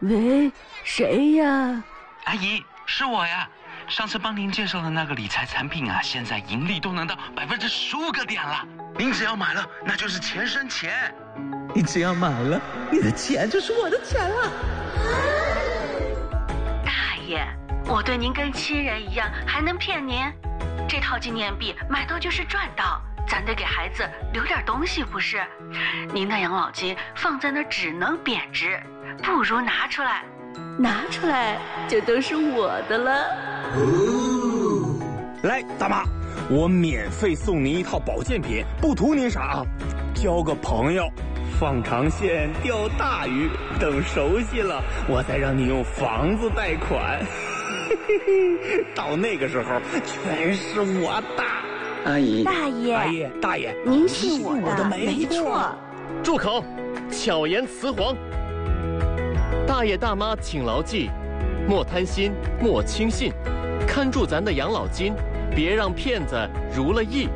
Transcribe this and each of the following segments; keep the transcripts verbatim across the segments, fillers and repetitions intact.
喂，谁呀？ 阿姨，是我呀。上次帮您介绍的那个理财产品啊，现在盈利都能到百分之十五个点了。您只要买了，那就是钱生钱。 你只要买了，你的钱就是我的钱了。 大爷，我对您跟亲人一样，还能骗您？这套纪念币买到就是赚到，咱得给孩子留点东西不是？您的养老金放在那儿只能贬值，不如拿出来。 拿出来就都是我的了。 哦，来，大妈，我免费送您一套保健品，不图您啥啊，交个朋友，放长线钓大鱼，等熟悉了，我再让你用房子贷款。到那个时候，全是我的。 阿姨， 大爷， 阿姨，大爷， 您信我的， 我的没错。 住口！巧言辞黄。大爷大妈请牢记，莫贪心，莫轻信，看住咱的养老金，别让骗子如了意。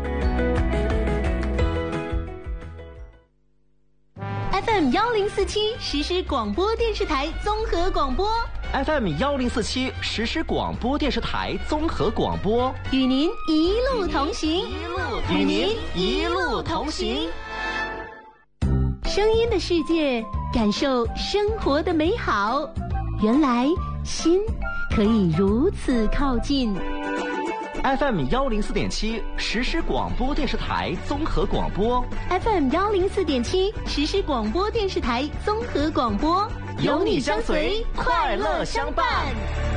F M 幺零四七实时广播电视台综合广播 ，F M 幺零四七实时广播电视台综合广播， 与您一路同行， 与您一路同行。 声音的世界，感受生活的美好。原来心可以如此靠近。 F M 幺零四点七实时广播电视台综合广播 ，F M 幺零四点七实时广播电视台综合广播， 有你相随，快乐相伴。